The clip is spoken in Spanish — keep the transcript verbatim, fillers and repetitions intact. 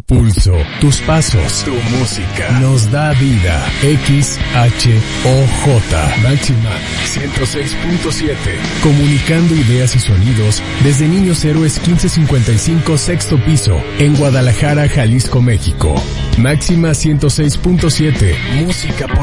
pulso, tus pasos, tu música, nos da vida. X H O J, Máxima ciento seis punto siete. Comunicando ideas y sonidos desde Niños Héroes quince cincuenta y cinco, sexto piso, en Guadalajara, Jalisco, México. Máxima ciento seis punto siete, música por